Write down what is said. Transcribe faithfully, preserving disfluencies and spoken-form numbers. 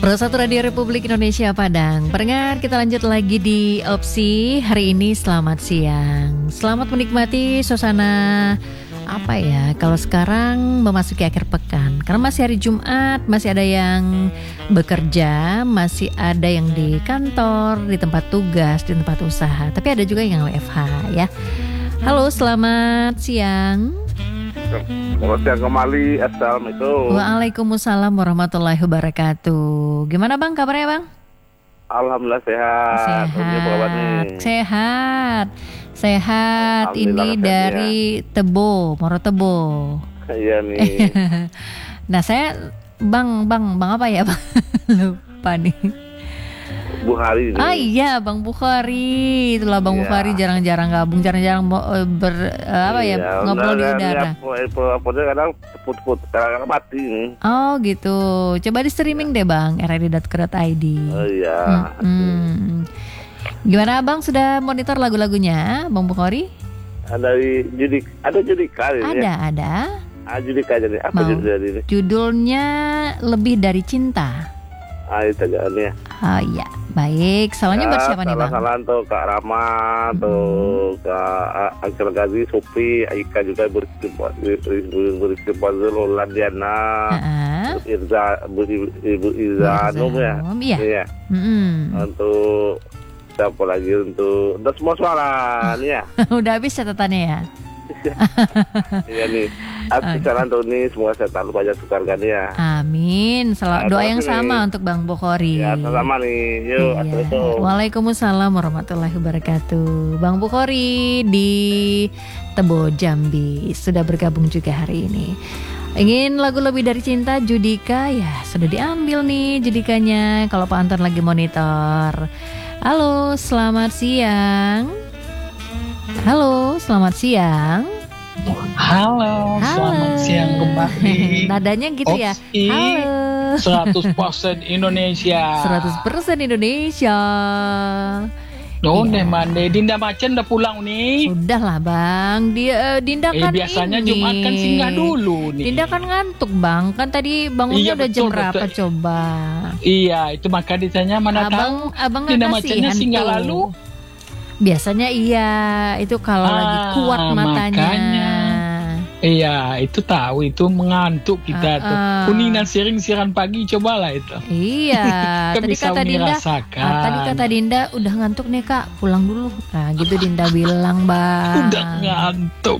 Persatu Radio Republik Indonesia Padang. Pendengar, kita lanjut lagi di opsi hari ini. Selamat siang. Selamat menikmati suasana apa ya? Kalau sekarang memasuki akhir pekan, karena masih hari Jumat, masih ada yang bekerja, masih ada yang di kantor, di tempat tugas, di tempat usaha. Tapi ada juga yang W F H ya. Halo, selamat siang. Selamat siang kembali. Assalamualaikum. Waalaikumsalam warahmatullahi wabarakatuh. Gimana bang kabarnya bang? Alhamdulillah sehat. Sehat. Sehat. Sehat. Ini dari ya. Tebo, Moro Tebo. Iya nih. Nah saya bang bang bang apa ya bang? Lupa nih. Bukhari nih. Ah iya Bang Bukhari. Itulah Bang ya. Bukhari jarang-jarang gabung, jarang-jarang ber uh, apa ya, ya ngobrol di udara. Apa kadang put-put, kadang mati nih. Oh gitu. Coba di streaming ya. deh Bang, r r d dot co dot i d. Oh iya. Hmm. Gimana Bang, sudah monitor lagu-lagunya Bang Bukhari? Ada judik, ada judika ini. Ada, ya? ada. Ah judika jadi apa judulnya ini? Judulnya Lebih Dari Cinta. Ah itu jalannya. Oh iya, baik. Salahnya ya, buat siapa nih Bang? Salah-salah tuh Kak Rama, hmm. tuh Kak Angkel Gazi, Supi, Aika juga berjumpa berjumpa dulu Ladiana, uh-huh. Irza, Ibu Iza, Num ya. Iya. Iya. Mm-hmm. Untuk siapa lagi untuk udah semua suara nih ya. Udah habis catatannya ya. Iya nih. Aku saran tuh nih, semoga saya selalu banyak keluarganya ya. Amin. Selalu doa yang sama nih untuk Bang Bukhari. Ya, sama nih. Yuk, iya. Assalamualaikum. Waalaikumsalam warahmatullahi wabarakatuh. Bang Bukhari di Tebo Jambi sudah bergabung juga hari ini. Ingin lagu Lebih Dari Cinta Judika ya sudah diambil nih Judikanya. Kalau Pak Anton lagi monitor. Halo, selamat siang. Halo, selamat siang. Halo, Halo, selamat siang kembali. Nadanya gitu Opsi, ya. Halo. seratus persen Indonesia. seratus persen Indonesia. Oh, ya. deh mande. Dinda Macen udah pulang nih. Sudah lah Bang. Dia uh, Dinda eh, kan biasanya ini. Jumat kan singgah dulu nih. Dinda kan ngantuk Bang. Kan tadi bangunnya iya, udah betul, jam berapa betul. coba? Iya, itu maka ditanya mana abang, tahu. Abang Dinda Macennya singgah lalu. Biasanya iya, itu kalau ah, lagi kuat matanya. Makanya. Iya, itu tahu itu mengantuk kita uh, tuh. uh. Kuningan siring-siran pagi cobalah itu. Iya, tadi kata Dinda. Ah, tadi kata Dinda udah ngantuk nih Kak, pulang dulu. Nah, gitu Dinda bilang, Bang. Udah ngantuk.